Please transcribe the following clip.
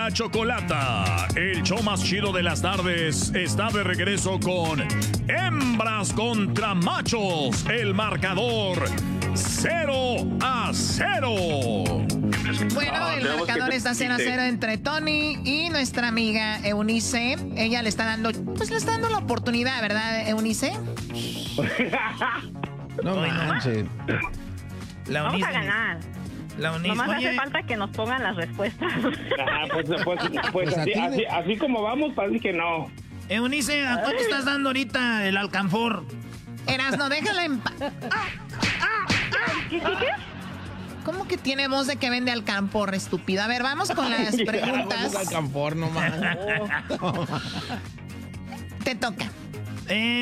la Chocolata. El show más chido de las tardes está de regreso con Hembras contra Machos. El marcador 0-0. Bueno, el marcador está 0-0 entre Tony y nuestra amiga Eunice. Ella le está dando la oportunidad, ¿verdad, Eunice? No manches. Vamos a ganar. La Eunice, Nomás oye, hace falta que nos pongan las respuestas. Pues así como vamos, parece que no. Eunice, ¿a cuánto estás dando ahorita el alcanfor? Erasno, déjala en paz. ¿Qué? ¿Cómo que tiene voz de que vende alcanfor, estúpida? A ver, vamos con las preguntas. Alcanfor, no mames. Te toca.